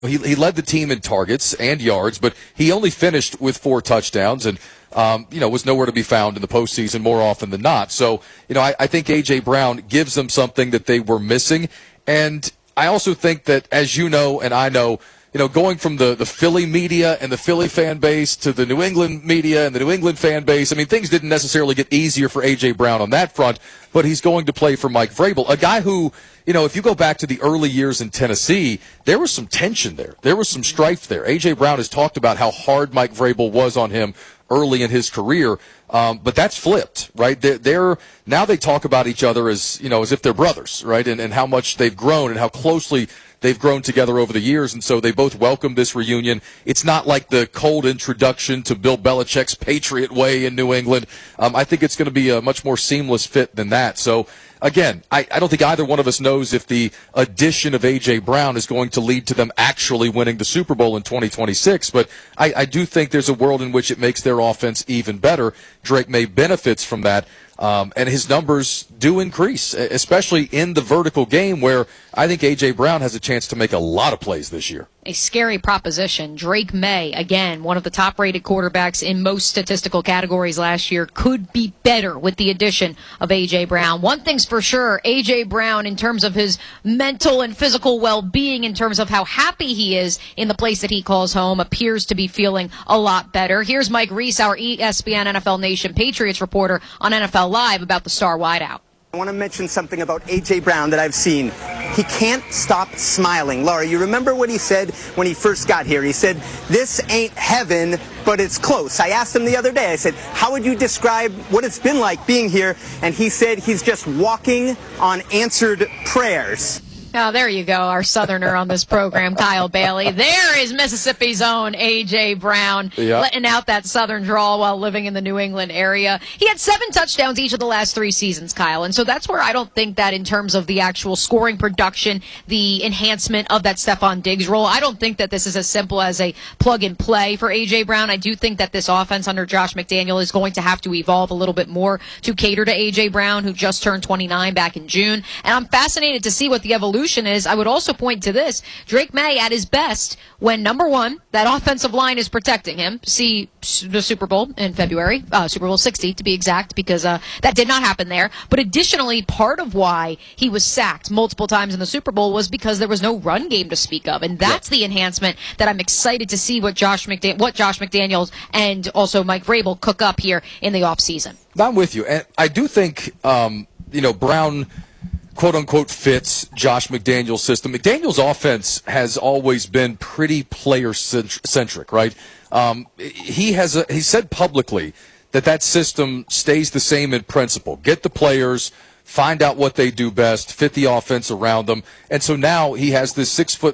He led the team in targets and yards, but he only finished with 4 touchdowns and, was nowhere to be found in the postseason more often than not. So, I think A.J. Brown gives them something that they were missing. And I also think that, as you know and I know, going from the Philly media and the Philly fan base to the New England media and the New England fan base, things didn't necessarily get easier for A.J. Brown on that front, but he's going to play for Mike Vrabel, a guy who, if you go back to the early years in Tennessee, there was some tension there. There was some strife there. A.J. Brown has talked about how hard Mike Vrabel was on him early in his career, but that's flipped, right? Now they talk about each other as if they're brothers, right? And how much they've grown and how closely they've grown together over the years, and so they both welcome this reunion. It's not like the cold introduction to Bill Belichick's Patriot way in New England. I think it's going to be a much more seamless fit than that. So, again, I don't think either one of us knows if the addition of A.J. Brown is going to lead to them actually winning the Super Bowl in 2026, but I do think there's a world in which it makes their offense even better. Drake May benefits from that. And his numbers do increase, especially in the vertical game where I think A.J. Brown has a chance to make a lot of plays this year. A scary proposition. Drake May, again, one of the top-rated quarterbacks in most statistical categories last year, could be better with the addition of A.J. Brown. One thing's for sure, A.J. Brown, in terms of his mental and physical well-being, in terms of how happy he is in the place that he calls home, appears to be feeling a lot better. Here's Mike Reese, our ESPN NFL Nation Patriots reporter on NFL Live about the star wideout. I want to mention something about A.J. Brown that I've seen. He can't stop smiling. Laura, you remember what he said when he first got here? He said, "This ain't heaven, but it's close." I asked him the other day, I said, how would you describe what it's been like being here? And he said he's just walking on answered prayers. Oh, there you go, our Southerner on this program, Kyle Bailey. There is Mississippi's own A.J. Brown, letting out that Southern drawl while living in the New England area. He had 7 touchdowns each of the last 3 seasons, Kyle, and so that's where I don't think that in terms of the actual scoring production, the enhancement of that Stephon Diggs role, I don't think that this is as simple as a plug-and-play for A.J. Brown. I do think that this offense under Josh McDaniel is going to have to evolve a little bit more to cater to A.J. Brown, who just turned 29 back in June, and I'm fascinated to see what the evolution is. I would also point to this. Drake May at his best when, number one, that offensive line is protecting him. See the Super Bowl in February, Super Bowl 60 to be exact, because that did not happen there. But additionally, part of why he was sacked multiple times in the Super Bowl was because there was no run game to speak of. And that's the enhancement that I'm excited to see what Josh McDaniels and also Mike Vrabel cook up here in the offseason. I'm with you. And I do think, Brown quote-unquote fits Josh McDaniel's system. McDaniel's offense has always been pretty player-centric, right? He said publicly that system stays the same in principle. Get the players, find out what they do best, fit the offense around them. And so now he has this 6'1",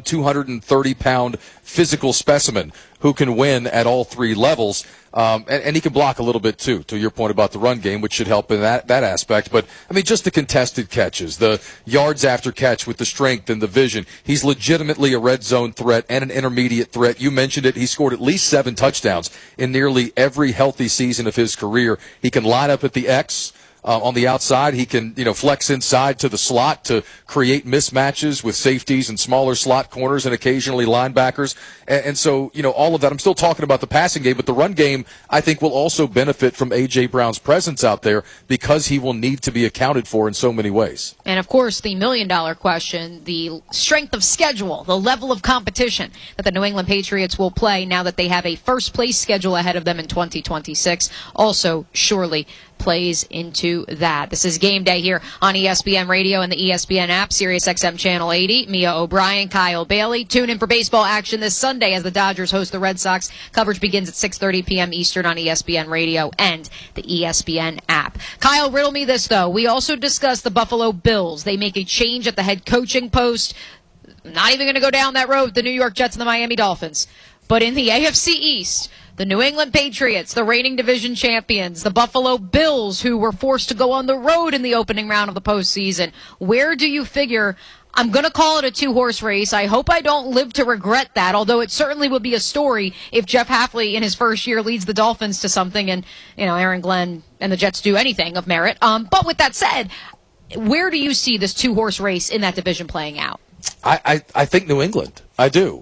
230-pound physical specimen who can win at all 3 levels. And he can block a little bit, too, to your point about the run game, which should help in that aspect. But, just the contested catches, the yards after catch with the strength and the vision. He's legitimately a red zone threat and an intermediate threat. You mentioned it. He scored at least 7 touchdowns in nearly every healthy season of his career. He can line up at the X. On the outside, he can, flex inside to the slot to create mismatches with safeties and smaller slot corners and occasionally linebackers. And so, all of that. I'm still talking about the passing game, but the run game, I think, will also benefit from A.J. Brown's presence out there because he will need to be accounted for in so many ways. And, of course, the million-dollar question, the strength of schedule, the level of competition that the New England Patriots will play now that they have a first-place schedule ahead of them in 2026, also surely plays into that. This is Game Day here on ESPN Radio and the ESPN app, SiriusXM Channel 80. Mia O'Brien, Kyle Bailey. Tune in for baseball action this Sunday as the Dodgers host the Red Sox. Coverage begins at 6:30 p.m. Eastern on ESPN Radio and the ESPN app. Kyle, riddle me this, though. We also discussed the Buffalo Bills. They make a change at the head coaching post. Not even going to go down that road with the New York Jets and the Miami Dolphins. But in the AFC East, the New England Patriots, the reigning division champions, the Buffalo Bills, who were forced to go on the road in the opening round of the postseason. Where do you figure? I'm going to call it a 2-horse race. I hope I don't live to regret that, although it certainly would be a story if Jeff Hafley in his first year leads the Dolphins to something and, Aaron Glenn and the Jets do anything of merit. But with that said, where do you see this 2-horse race in that division playing out? I think New England. I do.